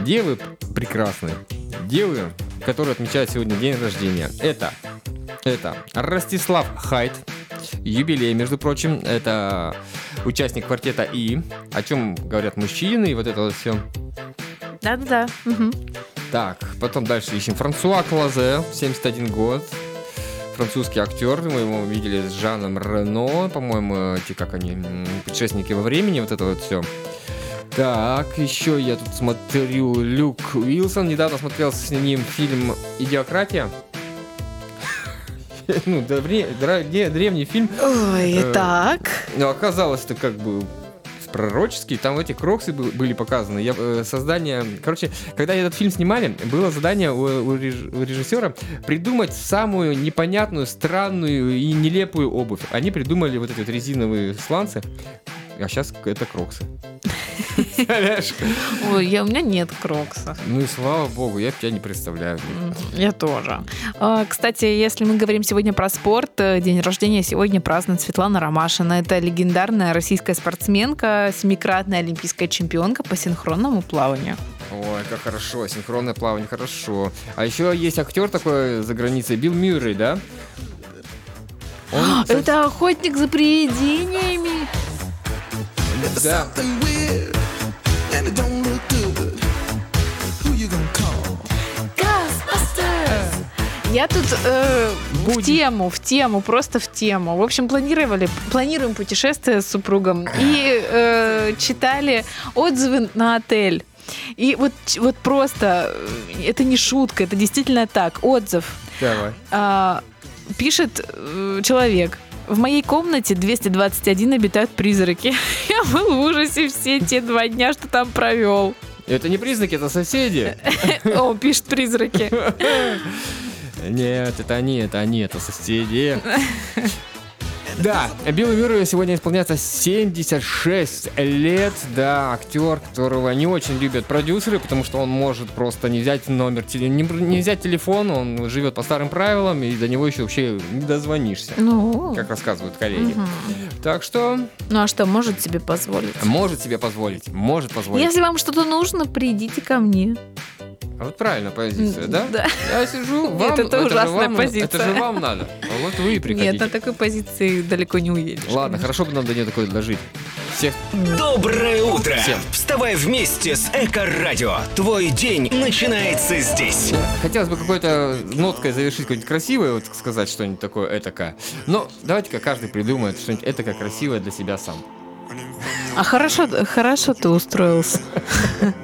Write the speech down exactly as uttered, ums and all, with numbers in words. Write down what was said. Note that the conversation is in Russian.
девы прекрасные, девы, которые отмечают сегодня день рождения. Это, это Ростислав Хайт, юбилей, между прочим, это участник квартета И, о чем говорят мужчины, и вот это вот все. Да-да-да. Угу. Так, потом дальше ищем Франсуа Клозе, семьдесят один год. Французский актер, мы его видели с Жаном Рено, по-моему, эти, как они, путешественники во времени, вот это вот все. Так, еще я тут смотрю Люк Уилсон, недавно смотрел с ним фильм «Идиократия». Ну, древний фильм. Ой, так. Но оказалось, это как бы пророческий, там эти кроксы были показаны. Я, э, создание... Короче, когда этот фильм снимали, было задание у, у режиссера придумать самую непонятную, странную и нелепую обувь. Они придумали вот эти вот резиновые сланцы, а сейчас это кроксы. Ой, я, у меня нет кроксов. Ну и слава богу, я тебя не представляю. Я тоже. Кстати, если мы говорим сегодня про спорт, день рождения сегодня празднует Светлана Ромашина. Это легендарная российская спортсменка, семикратная олимпийская чемпионка по синхронному плаванию. Ой, как хорошо, синхронное плавание, хорошо. А еще есть актер такой за границей, Билл Мюррей, да? Он, это со... охотник за привидениями. Да. Я тут э, в тему, в тему, просто в тему. В общем, планировали, планируем путешествие с супругом и э, читали отзывы на отель. И вот, вот просто, это не шутка, это действительно так. Отзыв. Давай. А, пишет э, человек. В моей комнате двести двадцать один обитают призраки. Я был в ужасе все те два дня, что там провел. Это не призраки, это соседи. О, пишет призраки. Нет, это они, это они, это соседи. Да, Биллу Мюррею сегодня исполняется семьдесят шесть лет, да, актер, которого не очень любят продюсеры, потому что он может просто не взять номер, не, не взять телефон, он живет по старым правилам, и до него еще вообще не дозвонишься, ну, как рассказывают коллеги. Угу. Так что... Ну а что, может себе позволить? Может себе позволить, может позволить. Если вам что-то нужно, придите ко мне. А вот правильная позиция, да? Да. Я сижу, вам... Нет, это, это ужасная вам, позиция. Это же вам надо. А вот вы и приходите. Нет, на такой позиции далеко не уедешь. Ладно, конечно. Хорошо бы нам до нее такой дожить. Всех... Доброе утро! Всем. Вставай вместе с Эко-радио. Твой день начинается здесь. Хотелось бы какой-то ноткой завершить, какое-нибудь красивое, вот сказать что-нибудь такое этакое. Но давайте-ка каждый придумает что-нибудь этакое красивое для себя сам. А хорошо, хорошо ты устроился.